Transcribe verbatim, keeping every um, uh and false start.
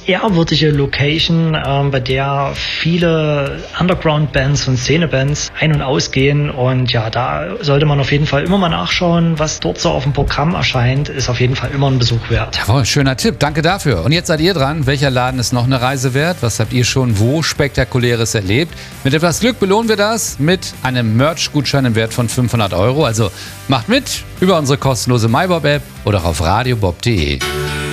ehrwürdige Location, ähm, bei der viele Underground-Bands und Szene-Bands ein- und ausgehen. Und ja, da sollte man auf jeden Fall immer mal nachschauen, was dort so auf dem Programm erscheint. Ist auf jeden Fall immer ein Besuch wert. Jawohl, schöner Tipp. Danke dafür. Und jetzt seid ihr dran. Welcher Laden ist noch eine Reise wert? Was habt ihr schon wo Spektakuläres erlebt? Mit etwas Glück belohnen wir das mit einem Merch-Gutschein im Wert von fünfhundert Euro. Also macht mit über unsere kostenlose MyBob-App oder auf radiobob punkt de.